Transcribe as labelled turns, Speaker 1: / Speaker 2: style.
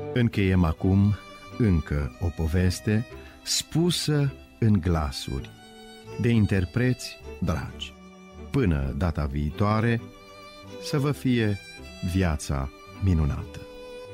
Speaker 1: Încheiem acum încă o poveste spusă în glasuri de interpreți dragi. Până data viitoare, să vă fie viața minunată!